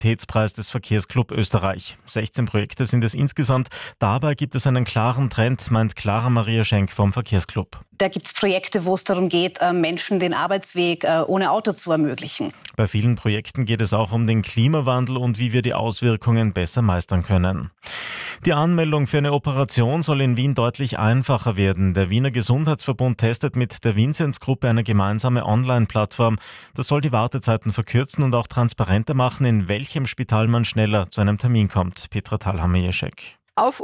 Qualitätspreis des Verkehrsclub Österreich. 16 Projekte sind es insgesamt. Dabei gibt es einen klaren Trend, meint Clara Maria Schenk vom Verkehrsclub. Da gibt es Projekte, wo es darum geht, Menschen den Arbeitsweg ohne Auto zu ermöglichen. Bei vielen Projekten geht es auch um den Klimawandel und wie wir die Auswirkungen besser meistern können. Die Anmeldung für eine Operation soll in Wien deutlich einfacher werden. Der Wiener Gesundheitsverbund testet mit der Vinzenz-Gruppe eine gemeinsame Online-Plattform. Das soll die Wartezeiten verkürzen und auch transparenter machen, in welchem Spital man schneller zu einem Termin kommt. Petra Thalhammer-Jeschek. Auf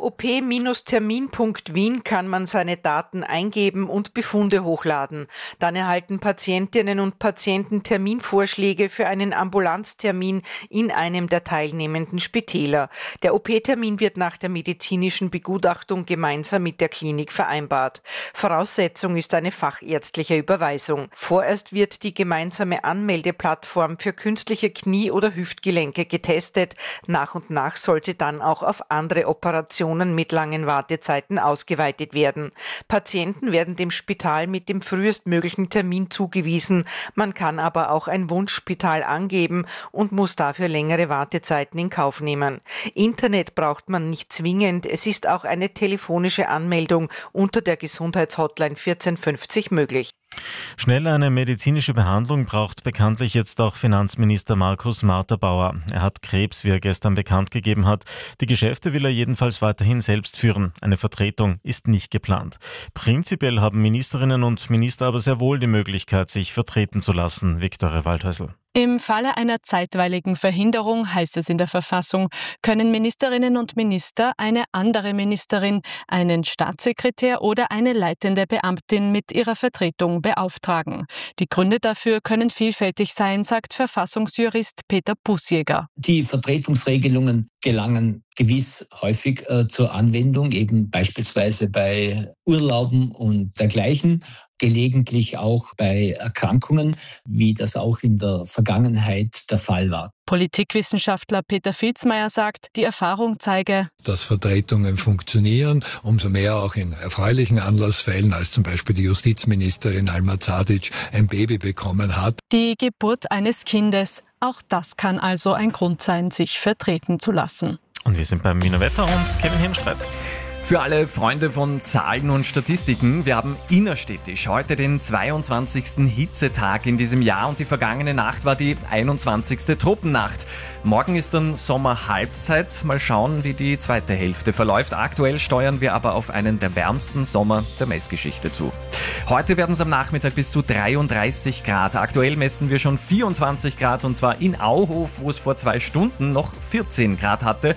op-termin.wien kann man seine Daten eingeben und Befunde hochladen. Dann erhalten Patientinnen und Patienten Terminvorschläge für einen Ambulanztermin in einem der teilnehmenden Spitäler. Der OP-Termin wird nach der medizinischen Begutachtung gemeinsam mit der Klinik vereinbart. Voraussetzung ist eine fachärztliche Überweisung. Vorerst wird die gemeinsame Anmeldeplattform für künstliche Knie- oder Hüftgelenke getestet. Nach und nach soll sie dann auch auf andere Operationen mit langen Wartezeiten ausgeweitet werden. Patienten werden dem Spital mit dem frühestmöglichen Termin zugewiesen. Man kann aber auch ein Wunschspital angeben und muss dafür längere Wartezeiten in Kauf nehmen. Internet braucht man nicht zwingend. Es ist auch eine telefonische Anmeldung unter der Gesundheitshotline 1450 möglich. Schnell eine medizinische Behandlung braucht bekanntlich jetzt auch Finanzminister Markus Marter-Bauer. Er hat Krebs, wie er gestern bekannt gegeben hat. Die Geschäfte will er jedenfalls weiterhin selbst führen. Eine Vertretung ist nicht geplant. Prinzipiell haben Ministerinnen und Minister aber sehr wohl die Möglichkeit, sich vertreten zu lassen. Viktoria Waldhäusl. Im Falle einer zeitweiligen Verhinderung, heißt es in der Verfassung, können Ministerinnen und Minister eine andere Ministerin, einen Staatssekretär oder eine leitende Beamtin mit ihrer Vertretung beauftragen. Die Gründe dafür können vielfältig sein, sagt Verfassungsjurist Peter Bußjäger. Die Vertretungsregelungen gelangen gewiss häufig zur Anwendung, eben beispielsweise bei Urlauben und dergleichen, gelegentlich auch bei Erkrankungen, wie das auch in der Vergangenheit der Fall war. Politikwissenschaftler Peter Filzmeier sagt, die Erfahrung zeige, dass Vertretungen funktionieren, umso mehr auch in erfreulichen Anlassfällen, als zum Beispiel die Justizministerin Alma Zadic ein Baby bekommen hat. Die Geburt eines Kindes, auch das kann also ein Grund sein, sich vertreten zu lassen. Und wir sind beim Wiener Wetter und Kevin Hemstreit. Für alle Freunde von Zahlen und Statistiken, wir haben innerstädtisch heute den 22. Hitzetag in diesem Jahr und die vergangene Nacht war die 21. Tropennacht. Morgen ist dann Sommerhalbzeit. Mal schauen, wie die zweite Hälfte verläuft. Aktuell steuern wir aber auf einen der wärmsten Sommer der Messgeschichte zu. Heute werden es am Nachmittag bis zu 33 Grad. Aktuell messen wir schon 24 Grad und zwar in Auhof, wo es vor 2 Stunden noch 14 Grad hatte.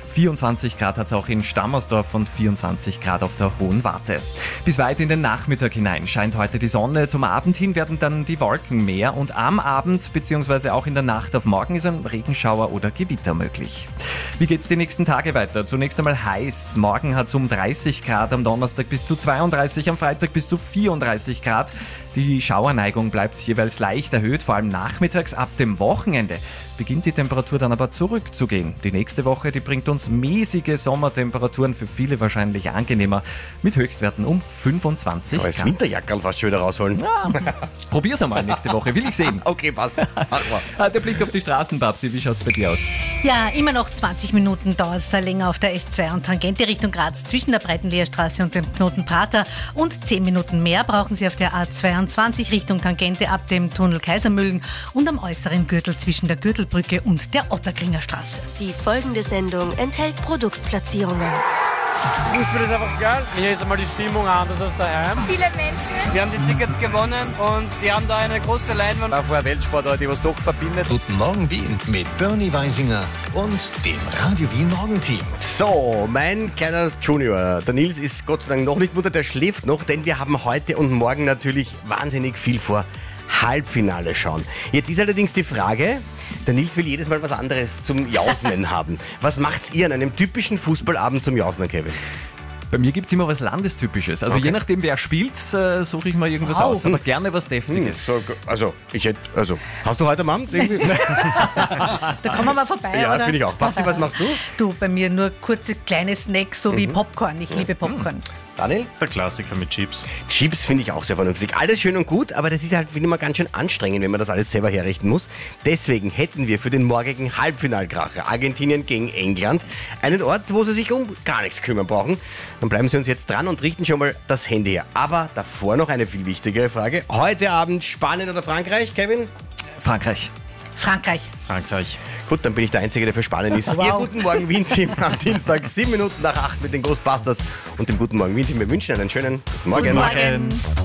24 Grad hat es auch in Stammersdorf und 24 Grad auf der Hohen Warte. Bis weit in den Nachmittag hinein scheint heute die Sonne. Zum Abend hin werden dann die Wolken mehr und am Abend bzw. auch in der Nacht auf morgen ist ein Regenschauer oder Gewitter möglich. Wie geht's die nächsten Tage weiter? Zunächst einmal heiß. Morgen hat es um 30 Grad, am Donnerstag bis zu 32, am Freitag bis zu 34 Grad. Die Schauerneigung bleibt jeweils leicht erhöht, vor allem nachmittags. Ab dem Wochenende beginnt die Temperatur dann aber zurückzugehen. Die nächste Woche, die bringt uns mäßige Sommertemperaturen, für viele wahrscheinlich angenehmer, mit Höchstwerten um 25 Grad. Aber das Winterjackerl fast schon wieder rausholen. Ja, probier's einmal nächste Woche, will ich sehen. Okay, passt. Mach mal. Der Blick auf die Straßen, Babsi, wie schaut's bei dir aus? Ja, immer noch 20 Minuten dauert es da länger auf der S2 und Tangente Richtung Graz zwischen der Breitenlehrstraße und dem Knoten Prater und 10 Minuten mehr brauchen Sie auf der A22 Richtung Tangente ab dem Tunnel Kaisermühlen und am äußeren Gürtel zwischen der Gürtelbrücke und der Otterkringer Straße. Die folgende Sendung enthält Produktplatzierungen. Ist mir das einfach egal. Hier ist einmal die Stimmung anders als daheim. Viele Menschen. Wir haben die Tickets gewonnen und die haben da eine große Leinwand. Auch eine Weltsportart, die was doch verbindet. Guten Morgen Wien mit Bernie Weisinger und dem Radio Wien Morgenteam. So, mein kleiner Junior, der Nils ist Gott sei Dank noch nicht Mutter, der schläft noch, denn wir haben heute und morgen natürlich wahnsinnig viel vor. Halbfinale schauen. Jetzt ist allerdings die Frage, der Nils will jedes Mal was anderes zum Jausnen haben. Was macht's ihr an einem typischen Fußballabend zum Jausnen, Kevin? Bei mir gibt es immer was Landestypisches. Also je nachdem, wer spielt, suche ich mal irgendwas aus. Aber gerne was Deftiges. Hast du heute am Abend irgendwie? Da kommen wir mal vorbei, ja, oder? finde ich auch. Babsi, was machst du? Du, bei mir nur kurze kleine Snacks, so wie Popcorn. Ich liebe Popcorn. Daniel? Der Klassiker mit Chips. Chips finde ich auch sehr vernünftig. Alles schön und gut, aber das ist halt wieder mal ganz schön anstrengend, wenn man das alles selber herrichten muss. Deswegen hätten wir für den morgigen Halbfinalkracher Argentinien gegen England einen Ort, wo Sie sich um gar nichts kümmern brauchen. Dann bleiben Sie uns jetzt dran und richten schon mal das Handy her. Aber davor noch eine viel wichtigere Frage. Heute Abend Spanien oder Frankreich, Kevin? Frankreich. Frankreich. Gut, dann bin ich der Einzige, der für Spanien ist. Wow. Ihr Guten Morgen Wien-Team am Dienstag, 7 Minuten nach 8 mit den Ghostbusters und dem Guten Morgen Wien-Team. Wir wünschen einen schönen guten Morgen. Guten Morgen.